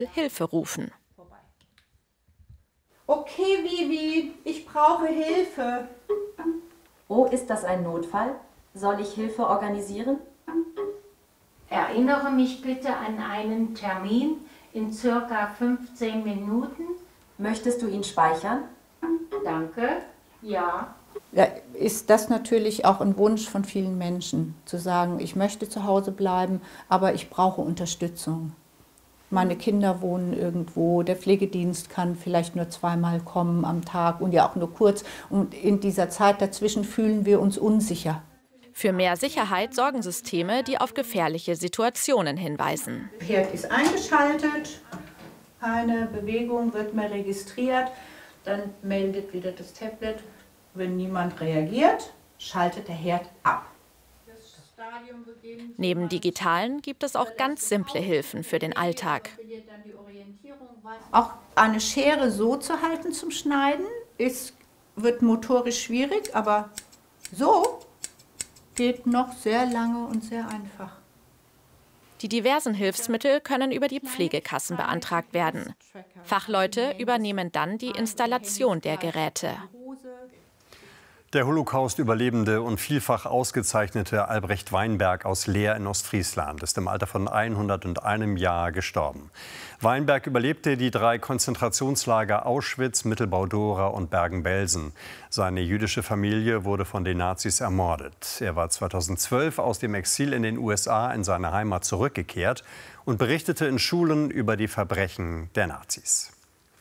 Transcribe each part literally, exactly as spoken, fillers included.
Hilfe rufen. Okay, Vivi, ich brauche Hilfe. Oh, ist das ein Notfall? Soll ich Hilfe organisieren? Erinnere mich bitte an einen Termin in circa fünfzehn Minuten. Möchtest du ihn speichern? Danke. Ja. Da ist das natürlich auch ein Wunsch von vielen Menschen, zu sagen, ich möchte zu Hause bleiben, aber ich brauche Unterstützung. Meine Kinder wohnen irgendwo, der Pflegedienst kann vielleicht nur zweimal kommen am Tag und ja auch nur kurz. Und in dieser Zeit dazwischen fühlen wir uns unsicher. Für mehr Sicherheit sorgen Systeme, die auf gefährliche Situationen hinweisen. Der Herd ist eingeschaltet, keine Bewegung wird mehr registriert, dann meldet wieder das Tablet. Wenn niemand reagiert, schaltet der Herd ab. Neben digitalen gibt es auch ganz simple Hilfen für den Alltag. Auch eine Schere so zu halten zum Schneiden, ist, wird motorisch schwierig, aber so geht noch sehr lange und sehr einfach. Die diversen Hilfsmittel können über die Pflegekassen beantragt werden. Fachleute übernehmen dann die Installation der Geräte. Der Holocaust-Überlebende und vielfach ausgezeichnete Albrecht Weinberg aus Leer in Ostfriesland ist im Alter von hunderteinem Jahr gestorben. Weinberg überlebte die drei Konzentrationslager Auschwitz, Mittelbau-Dora und Bergen-Belsen. Seine jüdische Familie wurde von den Nazis ermordet. Er war zweitausendzwölf aus dem Exil in den U S A in seine Heimat zurückgekehrt und berichtete in Schulen über die Verbrechen der Nazis.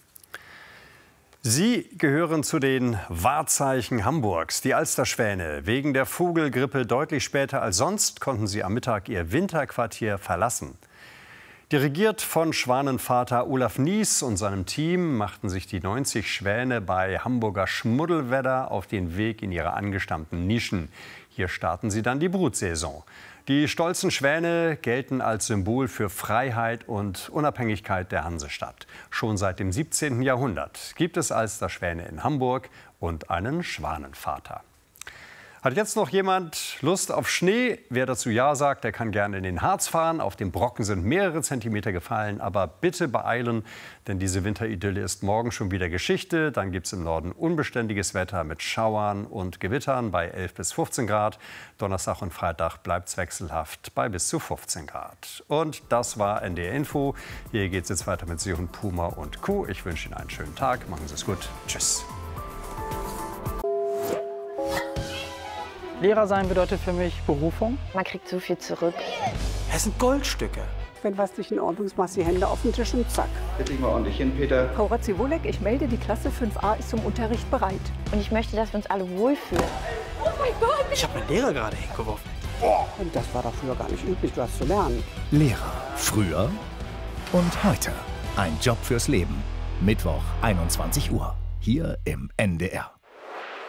Sie gehören zu den Wahrzeichen Hamburgs, die Alsterschwäne. Wegen der Vogelgrippe deutlich später als sonst konnten sie am Mittag ihr Winterquartier verlassen. Dirigiert von Schwanenvater Olaf Nies und seinem Team machten sich die neunzig Schwäne bei Hamburger Schmuddelwedder auf den Weg in ihre angestammten Nischen. Hier starten sie dann die Brutsaison. Die stolzen Schwäne gelten als Symbol für Freiheit und Unabhängigkeit der Hansestadt. Schon seit dem siebzehnten Jahrhundert gibt es Alsterschwäne in Hamburg und einen Schwanenvater. Hat jetzt noch jemand Lust auf Schnee? Wer dazu Ja sagt, der kann gerne in den Harz fahren. Auf dem Brocken sind mehrere Zentimeter gefallen, aber bitte beeilen, denn diese Winteridylle ist morgen schon wieder Geschichte. Dann gibt es im Norden unbeständiges Wetter mit Schauern und Gewittern bei elf bis fünfzehn Grad. Donnerstag und Freitag bleibt es wechselhaft bei bis zu fünfzehn Grad. Und das war N D R Info. Hier geht es jetzt weiter mit Seehund, und Puma und Kuh. Ich wünsche Ihnen einen schönen Tag. Machen Sie es gut. Tschüss. Lehrer sein bedeutet für mich Berufung. Man kriegt so viel zurück. Es sind Goldstücke. Wenn was nicht in Ordnung ist, machst du die Hände auf den Tisch und zack. Setz dich mal ordentlich hin, Peter. Frau Ratziwolek, ich melde, die Klasse fünf a ist zum Unterricht bereit. Und ich möchte, dass wir uns alle wohlfühlen. Oh mein Gott! Ich habe meinen Lehrer gerade hingeworfen. Und das war doch früher gar nicht üblich, was zu lernen. Lehrer. Früher und heute. Ein Job fürs Leben. Mittwoch, einundzwanzig Uhr. Hier im N D R.